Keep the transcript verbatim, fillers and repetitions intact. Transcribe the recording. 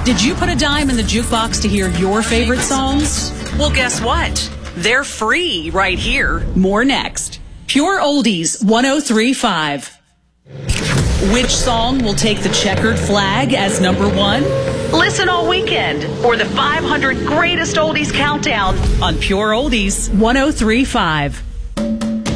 Did you put a dime in the jukebox to hear your favorite songs? Well, guess what? They're free right here. More next. Pure Oldies one oh three point five. Which song will take the checkered flag as number one? Listen all weekend for the five hundred Greatest Oldies Countdown on Pure Oldies one oh three point five.